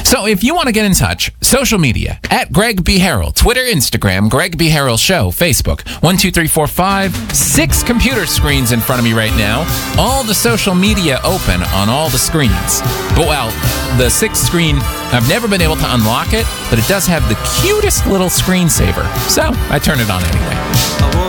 So if you want to get in touch, social media, at Greg B. Harrell, Twitter, Instagram, Greg B. Harrell Show, Facebook, 1, 2, 3, 4, 5, 6 computer screens in front of me right now. All the social media open on all the screens. But, well, the 6th screen, I've never been able to unlock it, but it does have the cutest little screensaver. So I turn it on anyway.